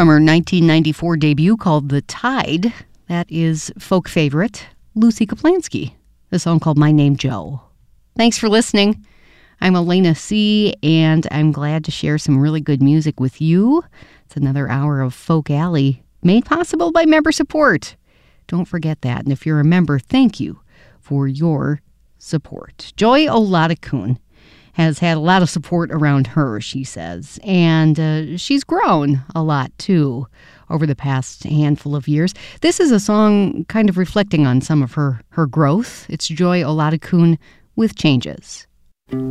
From her 1994 debut called The Tide, that is folk favorite Lucy Kaplansky, a song called My Name Joe. Thanks for listening. I'm Elena C., and I'm glad to share some really good music with you. It's another hour of Folk Alley, made possible by member support. Don't forget that. And if you're a member, thank you for your support. Joy Olatakun has had a lot of support around her, she says. And she's grown a lot, too, over the past handful of years. This is a song kind of reflecting on some of her growth. It's Joy Olatakun with Changes.